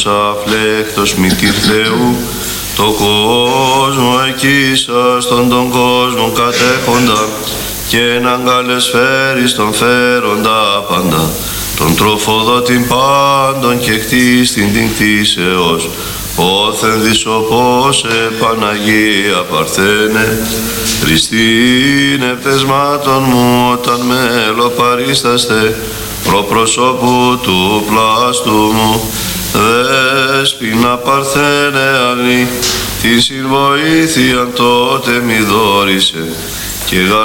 αφλέκτος μητήρ Θεού, το κόσμο εκείσας τον κόσμο κατέχοντα και έναν καλεσφαίρις τον φέροντα πάντα, τον τροφοδότην πάντων και χτίστην την κτήσεως, όθεν δισοπόσε Παναγία Παρθένε, Χριστίνε πτεσμάτων μου όταν μελοπαρίσταστε, προπροσώπου του πλάστου μου, Δέσποινα Παρθένε αγνή, την συμβοήθειαν τότε μη δόρισε, και